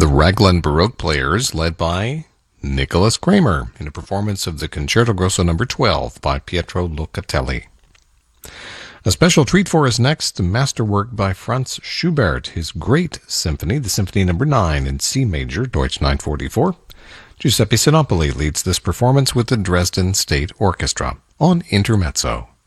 The Raglan Baroque Players, led by Nicholas Kramer, in a performance of the Concerto Grosso No. 12 by Pietro Locatelli. A special treat for us next, a masterwork by Franz Schubert, his great symphony, the Symphony No. 9 in C major, Deutsch 944. Giuseppe Sinopoli leads this performance with the Dresden State Orchestra on Intermezzo.